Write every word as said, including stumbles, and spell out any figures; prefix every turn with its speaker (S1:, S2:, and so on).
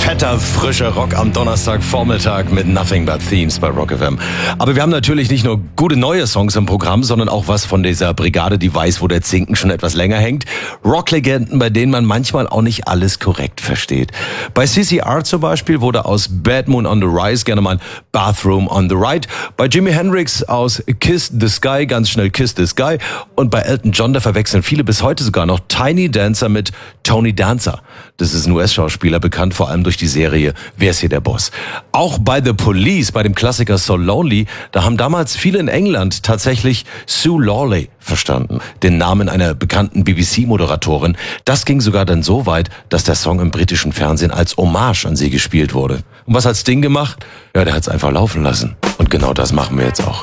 S1: Fetter, frischer Rock am Donnerstagvormittag mit Nothing But Themes bei Rock F M. Aber wir haben natürlich nicht nur gute neue Songs im Programm, sondern auch was von dieser Brigade, die weiß, wo der Zinken schon etwas länger hängt. Rocklegenden, bei denen man manchmal auch nicht alles korrekt versteht. Bei C C R zum Beispiel wurde aus Bad Moon on the Rise gerne mal Bathroom on the Right. Bei Jimi Hendrix aus Kiss the Sky ganz schnell Kiss the Sky. Und bei Elton John, da verwechseln viele bis heute sogar noch Tiny Dancer mit Tony Dancer. Das ist ein U S-Schauspieler, bekannt vor allem durch die Serie Wer ist hier der Boss? Auch bei The Police, bei dem Klassiker So Lonely, da haben damals viele in England tatsächlich Sue Lawley verstanden, den Namen einer bekannten B B C-Moderatorin. Das ging sogar dann so weit, dass der Song im britischen Fernsehen als Hommage an sie gespielt wurde. Und was hat's Ding gemacht? Ja, der hat's einfach laufen lassen. Und genau das machen wir jetzt auch.